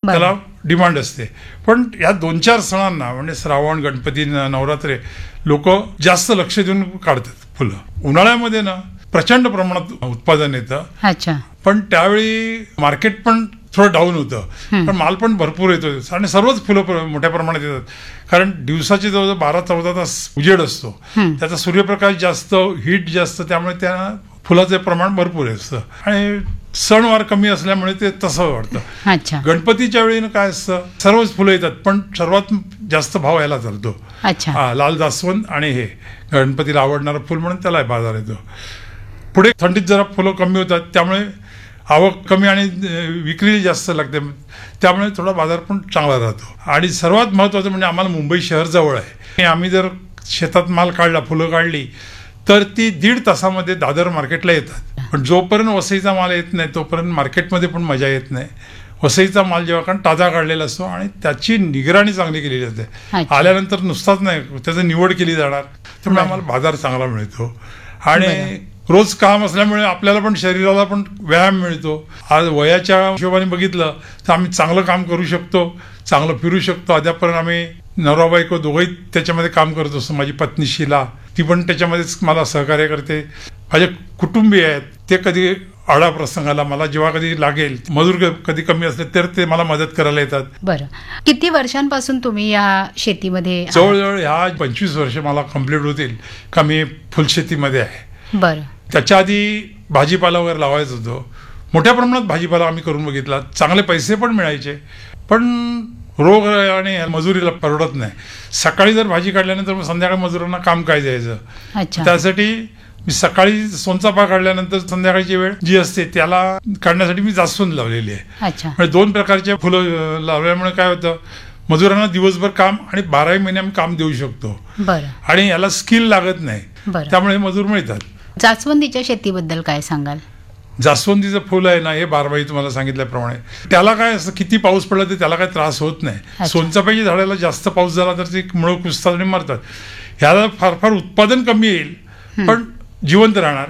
त्याला डिमांड असते. पण या 2-4 सणांना म्हणजे श्रावण, गणपती, नवरात्र लोक जास्त लक्ष देऊन काढतात फुलं. उन्हाळ्यामध्ये ना प्रचंड प्रमाणात उत्पादन येतं. अच्छा. पण त्यावेळी मार्केट पण थोडं डाऊन होतं, पण माल पण भरपूर येतो आणि सर्वच फुलं मोठ्या प्रमाणात येतात. कारण दिवसाचे जवळजवळ 12-14 तास उजेड असतो, त्याचा सूर्यप्रकाश जास्त, हीट जास्त, त्यामुळे त्या फुलाचे प्रमाण भरपूर असतं आणि सणवार कमी असल्यामुळे ते तसं वाटतं. अच्छा. गणपतीच्या वेळी काय असतं, सर्वच फुलं येतात, पण सर्वात जास्त भाव याला चालतो. अच्छा. लाल जास्वंद आणि हे गणपतीला आवडणारं फुल म्हणून त्याला बाजार येतो. पुढे थंडीत जरा फुलं कमी होतात, त्यामुळे आवक कमी आणि विक्री जास्त लागते, त्यामुळे थोडा बाजार पण चांगला राहतो. आणि सर्वात महत्त्वाचं म्हणजे आम्हाला मुंबई शहर जवळ आहे. आम्ही जर शेतात माल काढला, फुलं काढली, तर ती 1.5 तासामध्ये दादर मार्केटला येतात. पण जोपर्यंत वसईचा माल येत नाही तोपर्यंत मार्केटमध्ये पण मजा येत नाही. वसईचा माल जेव्हा कारण ताजा काढलेला असतो आणि त्याची निगराणी चांगली केली जाते. आल्यानंतर नुसताच नाही, त्याची निवड केली जाणार, त्यामुळे आम्हाला बाजार चांगला मिळतो. आणि रोज काम असल्यामुळे आपल्याला पण शरीराला पण व्यायाम मिळतो. आज वयाच्या हिशोबाने बघितलं तर आम्ही चांगलं काम करू शकतो, चांगलं फिरू शकतो. अद्यापर्यंत आम्ही नवरा बायको दोघंही त्याच्यामध्ये काम करत असतो. माझी पत्नी शीला, ती पण त्याच्यामध्येच मला सहकार्य करते. माझे कुटुंबीय आहेत, ते कधी आडा प्रसंगाला मला जेव्हा कधी लागेल, मजूर कधी कमी असले तर ते मला मदत करायला येतात. बरं, किती वर्षांपासून तुम्ही या शेतीमध्ये? जवळजवळ ह्या 25 वर्ष मला कंप्लीट होतील का मी फुलशेतीमध्ये आहे. बरं. त्याच्या आधी भाजीपाला वगैरे लावायचं होतं. मोठ्या प्रमाणात भाजीपाला आम्ही करून बघितला, चांगले पैसे पण मिळायचे, पण रोग आणि मजुरीला परवडत नाही. सकाळी जर भाजी काढल्यानंतर मग संध्याकाळी मजुरांना काम काय द्यायचं. त्यासाठी मी सकाळी सोनचाफा काढल्यानंतर संध्याकाळची वेळ जी असते त्याला काढण्यासाठी मी जास्वंद लावलेली आहे. म्हणजे 2 प्रकारचे फुलं लावल्यामुळे काय होतं, मजुरांना दिवसभर काम आणि 12 महिने आम्ही काम देऊ शकतो. आणि याला स्किल लागत नाही, त्यामुळे मजूर मिळतात. जास्वंदीच्या शेतीबद्दल काय सांगाल? जास्वंदीचं फुल आहे ना, हे 12 तुम्हाला सांगितल्याप्रमाणे त्याला काय असं किती पाऊस पडला तर त्याला काय त्रास होत नाही. सोनचाफ्याच्या झाडाला जास्त पाऊस झाला तर ते मुळं कुजतात आणि मरतात. ह्याला फार फार उत्पादन कमी येईल पण जिवंत राहणार,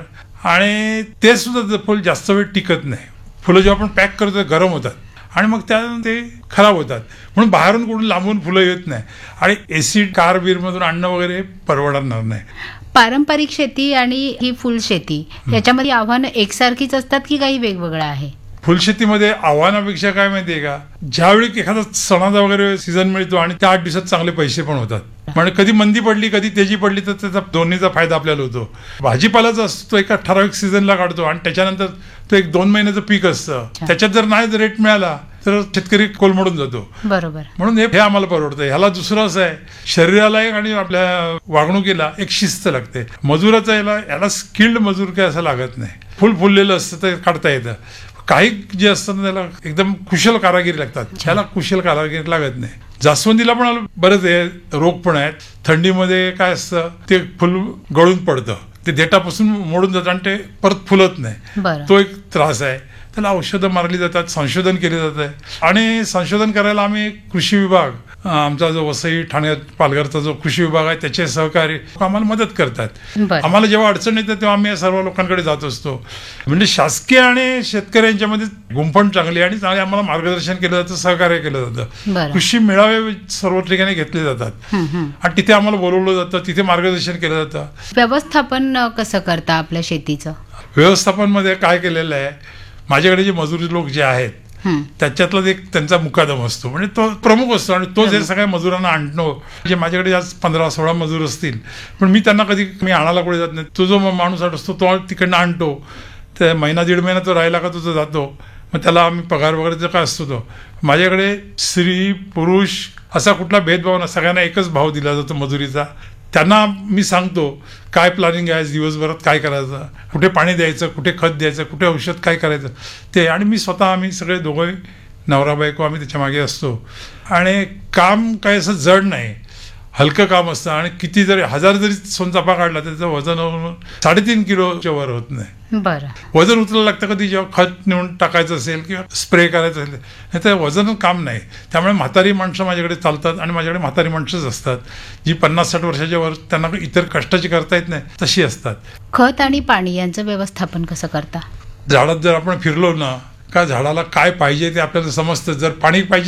आणि ते सुद्धा फुल जास्त वेळ टिकत नाही. फुलं जेव्हा आपण पॅक करतो गरम होतात आणि मग ते खराब होतात, म्हणून बाहेरून कुठून लांबून फुलं येत नाही आणि एसिड कार मधून आणणं वगैरे परवडणार नाही. पारंपरिक शेती आणि ही फुलशेती याच्यामध्ये आव्हानं एकसारखीच असतात की काही वेगवेगळं आहे? फुलशेतीमध्ये आव्हानापेक्षा काय माहितीये का, ज्यावेळी एखादा सणाचा वगैरे सीझन मिळतो आणि त्या 8 दिवसात चांगले पैसे पण होतात. म्हणजे कधी मंदी पडली कधी तेजी पडली तर त्याचा दोन्हीचा फायदा आपल्याला होतो. भाजीपालाचा असतो एका ठराविक सीझनला काढतो आणि त्याच्यानंतर तो 1-2 महिन्याचं पीक असतं, त्याच्यात जर नाही रेट मिळाला तर शेतकरी कोलमडून जातो. बरोबर. म्हणून हे आम्हाला परवडतं. ह्याला दुसरं असं आहे, शरीराला आणि आपल्या वागणुकीला एक शिस्त लागते. मजुराचा याला स्किल्ड मजूर काय असं लागत नाही. फुललेलं असतं तर काढता येतं. काही जे असतं त्याला एकदम कुशल कारागिरी लागतात, त्याला कुशल कारागिरी लागत नाही. जास्वंदीला पण बरेच रोग पण आहेत. थंडीमध्ये काय असतं, ते फुल गळून पडतं, ते देठापासून मोडून जातं आणि ते परत फुलत नाही. तो एक त्रास आहे. त्याला औषधं मारली जातात, संशोधन केले जात आहे. आणि संशोधन करायला आम्ही कृषी विभाग, आमचा जो वसई ठाण्यात पालघरचा जो कृषी विभाग आहे त्याचे सहकारी आम्हाला मदत करतात. आम्हाला जेव्हा अडचण येते तेव्हा आम्ही सर्व लोकांकडे जात असतो. म्हणजे शासकीय आणि शेतकऱ्यांच्यामध्ये गुंफण चांगली आणि चांगले आम्हाला मार्गदर्शन केलं जातं, सहकार्य केलं जातं. कृषी मेळावे सर्व ठिकाणी घेतले जातात आणि तिथे आम्हाला बोलवलं जातं, तिथे मार्गदर्शन केलं जातं. व्यवस्थापन कसं करता आपल्या शेतीचं? व्यवस्थापन मध्ये काय केलेलं आहे, माझ्याकडे जे मजुरी लोक जे आहेत त्याच्यातला एक त्यांचा मुकादम असतो, म्हणजे तो प्रमुख असतो आणि तो जे सगळ्या मजुरांना आणतो. म्हणजे माझ्याकडे आज 15-16 मजूर असतील, पण मी त्यांना कधी आणायला कुठे जात नाही. तो जो माणूस असतो तो तिकडनं आणतो, ते 1-1.5 महिना तो राहिला का तो जातो, मग त्याला आम्ही पगार वगैरे काय असतो तो. माझ्याकडे स्त्री पुरुष असा कुठला भेदभाव नाही, सगळ्यांना एकच भाव दिला जातो मजुरीचा. त्यांना मी सांगतो काय प्लॅनिंग आहे, दिवसभरात काय करायचं, कुठे पाणी द्यायचं, कुठे खत द्यायचं, कुठे औषध काय करायचं ते. आणि मी स्वतः आम्ही सगळे दोघे नवरा बायको आम्ही त्याच्या मागे असतो. आणि काम काय असं जड नाही, हलकं काम असतं. आणि किती जरी 1000 जरी सोनचाफा काढला त्याचं वजन 3.5 किलोच्या वर होत नाही. वजन उचलायला लागतं कधी जेव्हा खत नेऊन टाकायचं असेल किंवा स्प्रे करायचं असेल, नाही तर वजन काम नाही. त्यामुळे म्हातारी माणसं माझ्याकडे चालतात आणि माझ्याकडे म्हातारी माणसंच असतात जी 50-60 वर्षाच्या वर, त्यांना इतर कष्टाची करता येत नाही तशी असतात. खत आणि पाणी यांचं व्यवस्थापन कसं करता? झाडात जर आपण फिरलो ना का झाडाला काय पाहिजे ते आपल्याला समजतं. जर पाणी पाहिजे